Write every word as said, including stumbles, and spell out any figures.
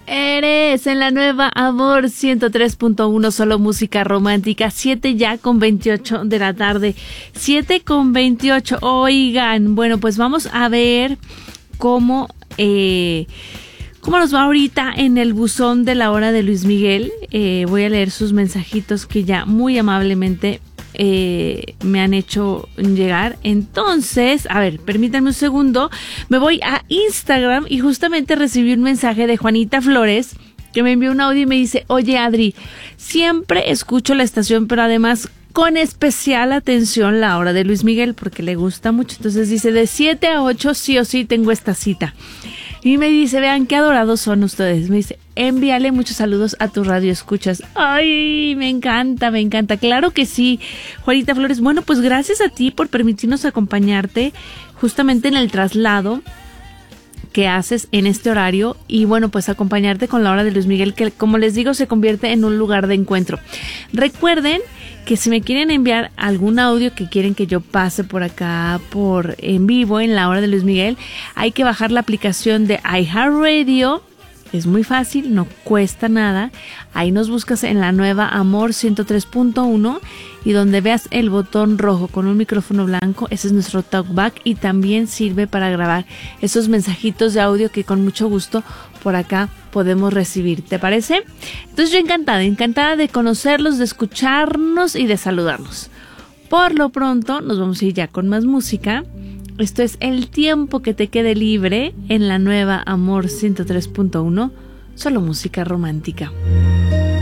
Eres en la nueva Amor ciento tres punto uno, solo música romántica, siete ya con veintiocho de la tarde, siete con veintiocho. Oigan, bueno, pues vamos a ver cómo, eh, cómo nos va ahorita en el buzón de la hora de Luis Miguel. Eh, voy a leer sus mensajitos que ya muy amablemente Eh, me han hecho llegar. Entonces, a ver, permítanme un segundo. Me voy a Instagram y justamente recibí un mensaje de Juanita Flores que me envió un audio y me dice: oye, Adri, siempre escucho la estación, pero además con especial atención la hora de Luis Miguel porque le gusta mucho. Entonces dice, de siete a ocho sí o sí tengo esta cita. Y me dice, vean qué adorados son ustedes. Me dice, envíale muchos saludos a tu radio escuchas. Ay, me encanta, me encanta. Claro que sí, Juanita Flores. Bueno, pues gracias a ti por permitirnos acompañarte justamente en el traslado que haces en este horario y bueno, pues acompañarte con la hora de Luis Miguel, que como les digo se convierte en un lugar de encuentro. Recuerden que si me quieren enviar algún audio que quieren que yo pase por acá por en vivo en la hora de Luis Miguel, hay que bajar la aplicación de iHeartRadio. Es muy fácil, no cuesta nada. Ahí nos buscas en la nueva Amor ciento tres punto uno y donde veas el botón rojo con un micrófono blanco, ese es nuestro talkback y también sirve para grabar esos mensajitos de audio que con mucho gusto por acá podemos recibir. ¿Te parece? Entonces yo encantada, encantada de conocerlos, de escucharnos y de saludarnos. Por lo pronto nos vamos a ir ya con más música. Esto es El tiempo que te quede libre en la nueva Amor ciento tres punto uno, solo música romántica.